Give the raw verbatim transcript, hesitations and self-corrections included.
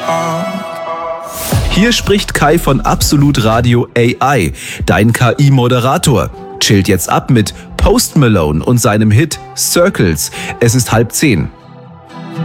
Hier spricht Kai von Absolut Radio A I, dein K I-Moderator. Chillt jetzt ab mit Post Malone und seinem Hit Circles. Es ist halb zehn.